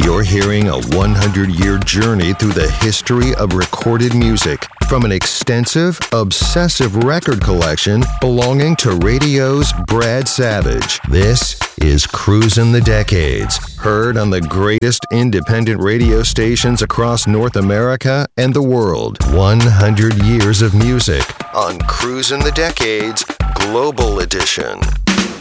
You're hearing a 100-year journey through the history of recorded music from an extensive, obsessive record collection belonging to radio's Brad Savage. This is Cruisin' the Decades, heard on the greatest independent radio stations across North America and the world. 100 years of music on Cruisin' the Decades Global Edition.